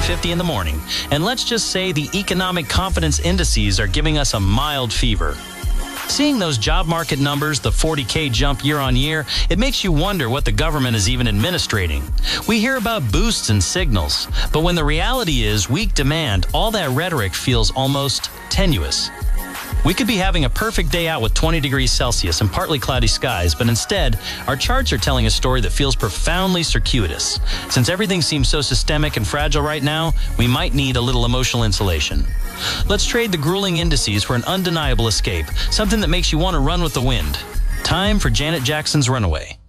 7:50 in the morning, and let's just say the economic confidence indices are giving us a mild fever. Seeing those job market numbers, the 40K jump year on year, it makes you wonder what the government is even administrating. We hear about boosts and signals, but when the reality is weak demand, all that rhetoric feels almost tenuous. We could be having a perfect day out with 20 degrees Celsius and partly cloudy skies, but instead, our charts are telling a story that feels profoundly circuitous. Since everything seems so systemic and fragile right now, we might need a little emotional insulation. Let's trade the grueling indices for an undeniable escape, something that makes you want to run with the wind. Time for Janet Jackson's Runaway.